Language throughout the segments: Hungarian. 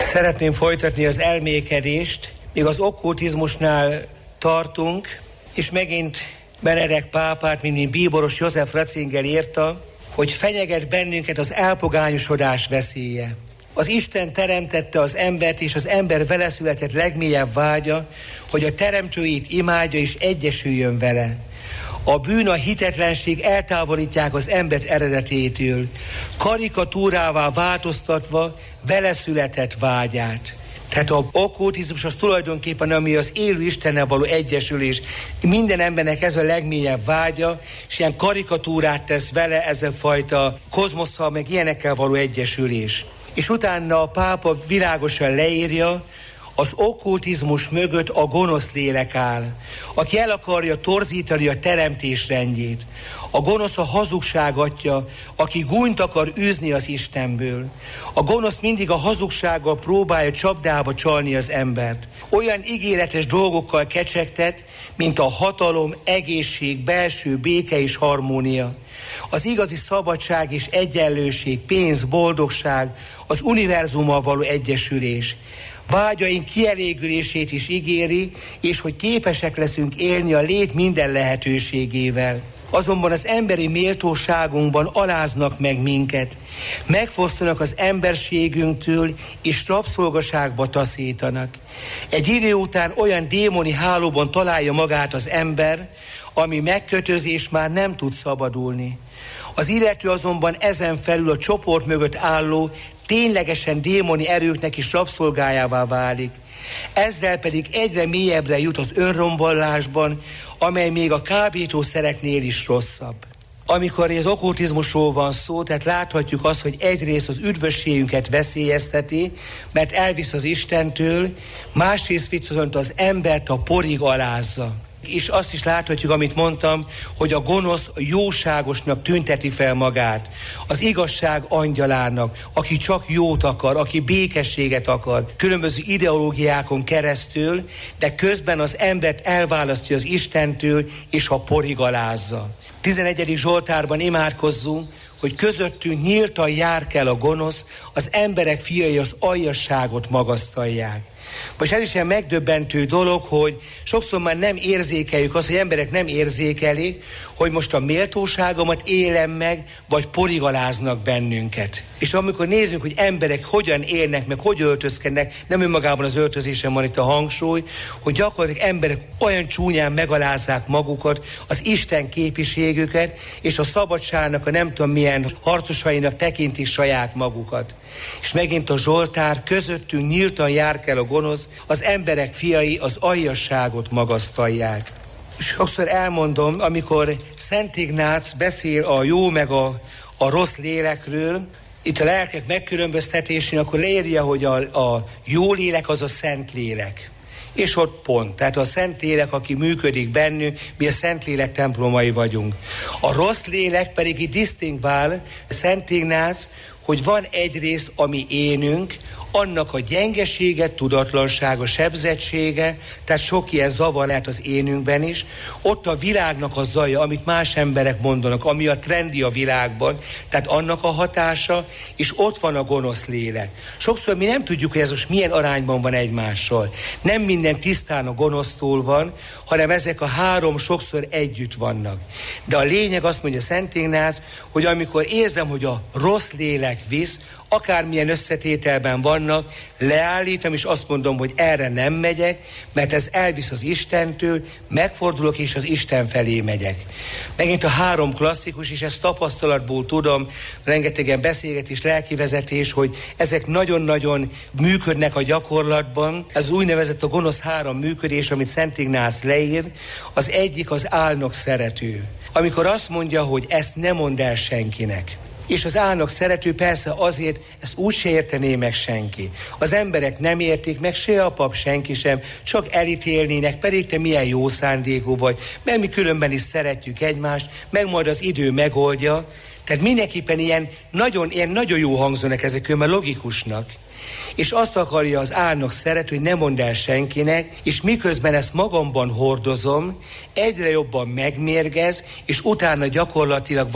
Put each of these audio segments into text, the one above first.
Szeretném folytatni az elmékedést, még az okkultizmusnál tartunk, és megint Benedek pápát, mint bíboros József Ratzinger írta, hogy fenyeget bennünket az elpogányosodás veszélye. Az Isten teremtette az embert, és az ember vele született legmélyebb vágya, hogy a teremtőjét imádja és egyesüljön vele. A bűn, a hitetlenség eltávolítják az embert eredetétől, karikatúrává változtatva vele született vágyát. Tehát az okkultizmus az tulajdonképpen, ami az élő Istennel való egyesülés. Minden embernek ez a legmélyebb vágya, és ilyen karikatúrát tesz vele, ez a fajta kozmosszal, meg ilyenekkel való egyesülés. És utána a pápa világosan leírja, az okkultizmus mögött a gonosz lélek áll, aki el akarja torzítani a teremtés rendjét. A gonosz a hazugság atya, aki gúnyt akar űzni az Istenből. A gonosz mindig a hazugsággal próbálja csapdába csalni az embert. Olyan ígéretes dolgokkal kecsegtet, mint a hatalom, egészség, belső béke és harmónia. Az igazi szabadság és egyenlőség, pénz, boldogság, az univerzummal való egyesülés. Vágyaink kielégülését is ígéri, és hogy képesek leszünk élni a lét minden lehetőségével. Azonban az emberi méltóságunkban aláznak meg minket, megfosztanak az emberségünktől, és rabszolgaságba taszítanak. Egy idő után olyan démoni hálóban találja magát az ember, ami megkötözés már nem tud szabadulni. Az illető azonban ezen felül a csoport mögött álló, ténylegesen démoni erőknek is rabszolgájává válik. Ezzel pedig egyre mélyebbre jut az önrombolásban, amely még a kábítószereknél is rosszabb. Amikor az okkultizmusról van szó, tehát láthatjuk azt, hogy egyrészt az üdvösségünket veszélyezteti, mert elvisz az Istentől, másrészt viszont az embert a porig alázza. És azt is láthatjuk, amit mondtam, hogy a gonosz jóságosnak tünteti fel magát, az igazság angyalának, aki csak jót akar, aki békességet akar, különböző ideológiákon keresztül, de közben az embert elválasztja az Istentől, és a porig alázza. 11. Zsoltárban imádkozzunk, hogy közöttünk nyíltan járkál a gonosz, az emberek fiai az aljasságot magasztalják. Most ez is ilyen megdöbbentő dolog, hogy sokszor már nem érzékeljük azt, hogy emberek nem érzékelik, hogy most a méltóságomat élem meg, vagy porigaláznak bennünket. És amikor nézzük, hogy emberek hogyan élnek, meg hogy öltözkednek, nem önmagában az öltözésen van itt a hangsúly, hogy gyakorlatilag emberek olyan csúnyán megalázzák magukat, az Isten képiségüket, és a szabadságnak a nem tudom milyen harcosainak tekintik saját magukat. És megint a Zsoltár, közöttünk nyíltan járkál a gonosz, az emberek fiai az aljasságot magasztalják. Sokszor elmondom, amikor Szent Ignác beszél a jó meg a rossz lélekről, itt a lelkek megkülönböztetésén, akkor leírja, hogy a jó lélek az a szent lélek. És ott pont. Tehát a szent lélek, aki működik bennünk, mi a szent lélek templomai vagyunk. A rossz lélek pedig itt disztingvál Szent Ignác, hogy van egyrészt a mi énünk, annak a gyengesége, tudatlansága, sebzettsége, tehát sok ilyen zavar lehet az énünkben is. Ott a világnak a zaja, amit más emberek mondanak, ami a trendi a világban, tehát annak a hatása, és ott van a gonosz lélek. Sokszor mi nem tudjuk, hogy ez most milyen arányban van egymással. Nem minden tisztán a gonosztól van, hanem ezek a három sokszor együtt vannak. De a lényeg, azt mondja Szent Ignác, hogy amikor érzem, hogy a rossz lélek visz, akármilyen összetételben vannak, leállítom, és azt mondom, hogy erre nem megyek, mert ez elvisz az Istentől, megfordulok, és az Isten felé megyek. Megint a három klasszikus, és ezt tapasztalatból tudom, rengetegen beszélgetés, lelkivezetés, hogy ezek nagyon-nagyon működnek a gyakorlatban. Ez úgynevezett a gonosz három működés, amit Szent Ignác leír. Az egyik az álnok szerető. Amikor azt mondja, hogy ezt nem mondd el senkinek. És az álnok szerető persze azért, ezt úgy se értené meg senki. Az emberek nem értik meg, se a pap, senki sem, csak elítélnének, pedig te milyen jó szándékú vagy, mert mi különben is szeretjük egymást, meg majd az idő megoldja. Tehát mindenképpen ilyen nagyon jó hangzanak ezek, mert logikusnak. És azt akarja az álnok szeret, hogy ne mondd el senkinek, és miközben ezt magamban hordozom, egyre jobban megmérgez, és utána gyakorlatilag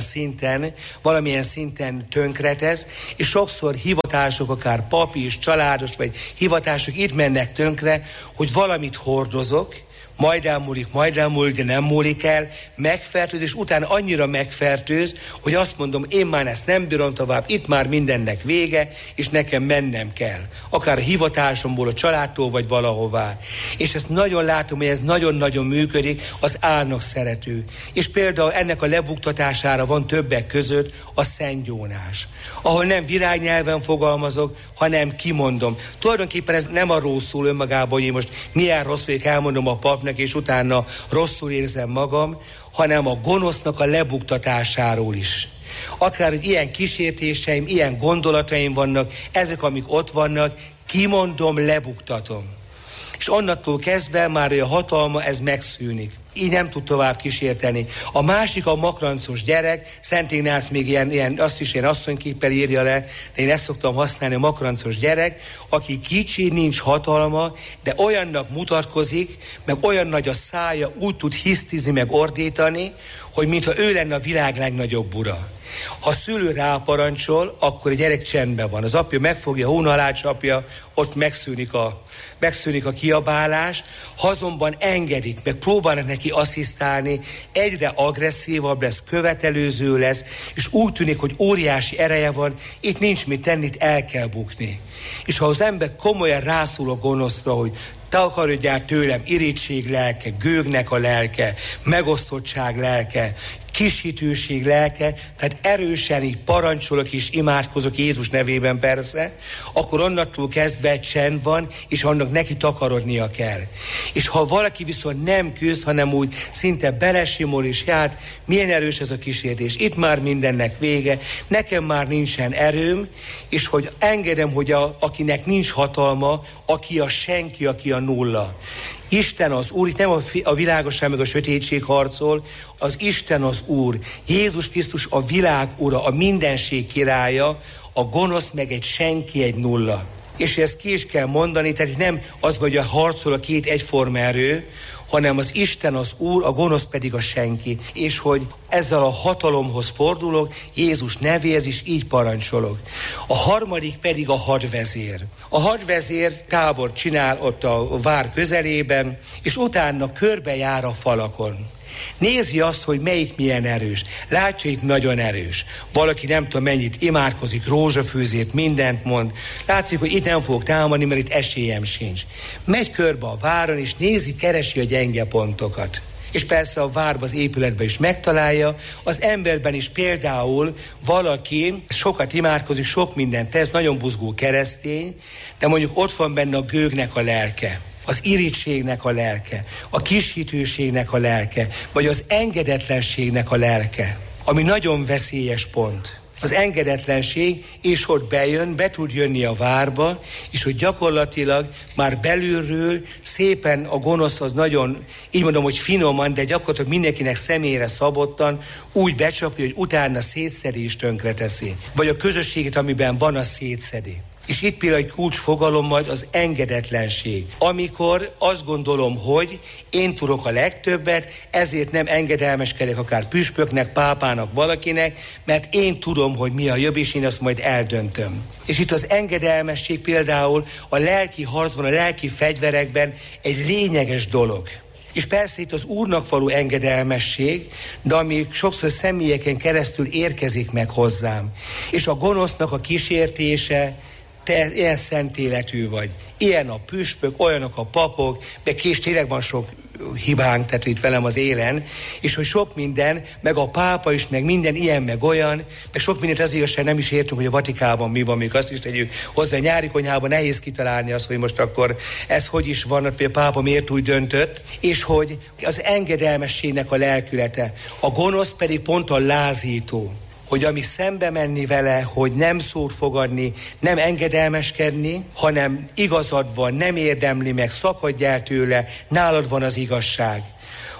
valamilyen szinten tönkretesz, és sokszor hivatások, akár papi és családos, vagy hivatások itt mennek tönkre, hogy valamit hordozok, majd elmúlik, de nem múlik el, megfertőz, és utána annyira megfertőz, hogy azt mondom, én már ezt nem bírom tovább, itt már mindennek vége, és nekem mennem kell. Akár a hivatásomból, a családtól, vagy valahová. És ezt nagyon látom, hogy ez nagyon-nagyon működik az álnok szerető. És például ennek a lebuktatására van többek között a szentgyónás, ahol nem virágnyelven fogalmazok, hanem kimondom. Tulajdonképpen ez nem arról szól önmagában, hogy én most milyen rossz vagyok, elmondom a papnak, és utána rosszul érzem magam, hanem a gonosznak a lebuktatásáról is. Akár, hogy ilyen kísértéseim, ilyen gondolataim vannak, ezek, amik ott vannak, kimondom, lebuktatom. És annattól kezdve már a hatalma, ez megszűnik. Így nem tud tovább kísérteni. A másik a makrancos gyerek, Szent Ignác még ilyen asszonyképpel írja le, de én ezt szoktam használni, a makrancos gyerek, aki kicsi, nincs hatalma, de olyannak mutatkozik, meg olyan nagy a szája, úgy tud hisztizni, meg ordítani, hogy mintha ő lenne a világ legnagyobb ura. Ha a szülő ráparancsol, akkor a gyerek csendben van. Az apja megfogja, hóna alá csapja, ott megszűnik a kiabálás. Ha azonban engedik, meg próbálnak neki asszisztálni, egyre agresszívabb lesz, követelőző lesz, és úgy tűnik, hogy óriási ereje van, itt nincs mit tenni, itt el kell bukni. És ha az ember komolyan rászól a gonoszra, hogy takarodjál tőlem, irigység lelke, gőgnek a lelke, megosztottság lelke, kishitőség lelke, tehát erősen így parancsolok és imádkozok Jézus nevében persze, akkor onnantól kezdve csend van, és annak neki takarodnia kell. És ha valaki viszont nem küzd, hanem úgy szinte belesimol, és hát milyen erős ez a kísértés, itt már mindennek vége, nekem már nincsen erőm, és hogy engedem, hogy akinek nincs hatalma, aki a senki, aki a nulla. Isten az Úr, itt nem a világosság meg a sötétség harcol, az Isten az Úr. Jézus Krisztus a világ ura, a mindenség királya, a gonosz meg egy senki, egy nulla. És ezt ki is kell mondani, tehát nem az, hogy harcol a két egyforma erő, hanem az Isten az Úr, a gonosz pedig a senki. És hogy ezzel a hatalomhoz fordulok, Jézus nevéhez is így parancsolok. A harmadik pedig a hadvezér. A hadvezér tábor csinál ott a vár közelében, és utána körbejár a falakon. Nézi azt, hogy melyik milyen erős. Látja, itt nagyon erős. Valaki nem tudom mennyit imádkozik, rózsafőzét, mindent mond. Látszik, hogy itt nem fog támadni, mert itt esélyem sincs. Megy körbe a váron, és nézi, keresi a gyenge pontokat. És persze a várba, az épületben is megtalálja. Az emberben is például valaki sokat imádkozik, sok mindent tesz, nagyon buzgó keresztény, de mondjuk ott van benne a gőgnek a lelke, az irítségnek a lelke, a kishitőségnek a lelke, vagy az engedetlenségnek a lelke, ami nagyon veszélyes pont. Az engedetlenség, és ott be tud jönni a várba, és hogy gyakorlatilag már belülről szépen a gonosz az nagyon, így mondom, hogy finoman, de gyakorlatilag mindenkinek személyre szabottan úgy becsapja, hogy utána szétszedi és tönkreteszi. Vagy a közösséget, amiben van, a szétszedi. És itt például egy kulcsfogalom majd az engedetlenség. Amikor azt gondolom, hogy én tudok a legtöbbet, ezért nem engedelmeskedek akár püspöknek, pápának, valakinek, mert én tudom, hogy mi a jobb, és én azt majd eldöntöm. És itt az engedelmesség például a lelki harcban, a lelki fegyverekben egy lényeges dolog. És persze itt az Úrnak való engedelmesség, de ami sokszor személyeken keresztül érkezik meg hozzám. És a gonosznak a kísértése, te ilyen szent életű vagy. Ilyen a püspök, olyanok a papok, de tényleg van sok hibánk, tehát itt velem az élen, és hogy sok minden, meg a pápa is, meg minden ilyen, meg olyan, meg sok mindent az igazság nem is értünk, hogy a Vatikánban mi van, még azt is tegyük hozzá, a nyári konyhában nehéz kitalálni azt, hogy most akkor ez hogy is van, hogy a pápa miért úgy döntött, és hogy az engedelmességnek a lelkülete, a gonosz pedig pont a lázító. Hogy ami szembe menni vele, hogy nem szót fogadni, nem engedelmeskedni, hanem igazad van, nem érdemli meg, szakadj el tőle, nálad van az igazság.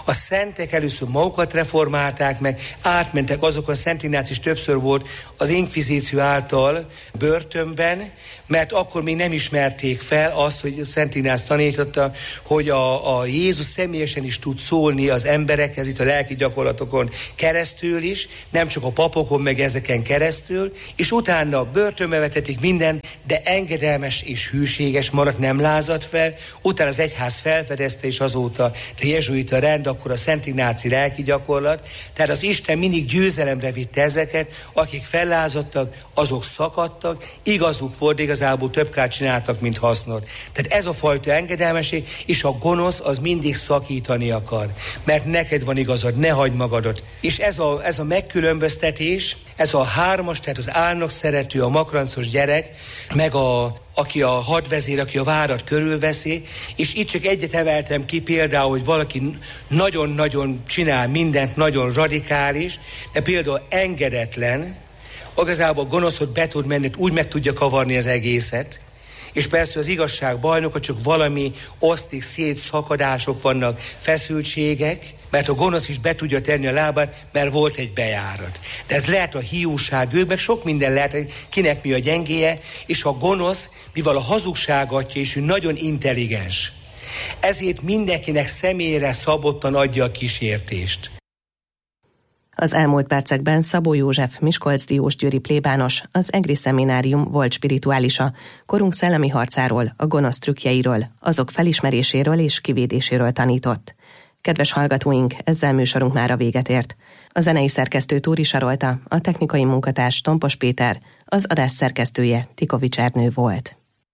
A szentek először magukat reformálták meg, átmentek azokon, Szent Ignác is többször volt az inkvizíció által börtönben, mert akkor még nem ismerték fel azt, hogy Szent Ignác tanította, hogy a Jézus személyesen is tud szólni az emberekhez, itt a lelki gyakorlatokon keresztül is, nem csak a papokon, meg ezeken keresztül, és utána börtönbe vetetik minden, de engedelmes és hűséges maradt, nem lázadt fel, utána az egyház felfedezte, és azóta a jezsuita rend, akkor a Szent Ignáci lelki gyakorlat, tehát az Isten mindig győzelemre vitte ezeket, akik fellázadtak, azok szakadtak, igazuk volt, igazából több kárt csináltak, mint hasznot. Tehát ez a fajta engedelmesség, és a gonosz az mindig szakítani akar, mert neked van igazad, ne hagyd magadat. És ez a megkülönböztetés, ez a hármas, tehát az álnok szerető, a makrancos gyerek, meg aki a hadvezér, aki a várat körülveszi, és itt csak egyet emeltem ki például, hogy valaki nagyon-nagyon csinál mindent, nagyon radikális, de például engedetlen, igazából gonoszot be tud menni, úgy meg tudja kavarni az egészet, és persze az igazság bajnoka, csak valami osztik, szétszakadások vannak, feszültségek, mert a gonosz is be tudja tenni a lábát, mert volt egy bejárat. De ez lehet a hiúság, meg sok minden lehet, kinek mi a gyengéje, és a gonosz, mivel a hazugság atya, és ő nagyon intelligens, ezért mindenkinek személyre szabottan adja a kísértést. Az elmúlt percekben Szabó József Miskolc diósgyőri plébános, az EGRI szeminárium volt spirituálisa, korunk szellemi harcáról, a gonosz trükkjeiről, azok felismeréséről és kivédéséről tanított. Kedves hallgatóink, ezzel műsorunk már a véget ért. A zenei szerkesztő Túri Sarolta, a technikai munkatárs Tompos Péter, az adás szerkesztője Tikovics Ernő volt.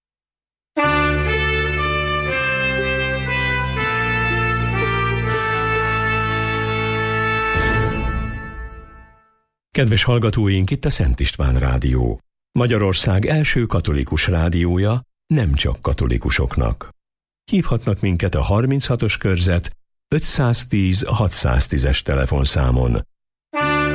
Kedves hallgatóink, itt a Szent István Rádió. Magyarország első katolikus rádiója, nem csak katolikusoknak. Hívhatnak minket a 36-os körzet 510 610-es telefonszámon.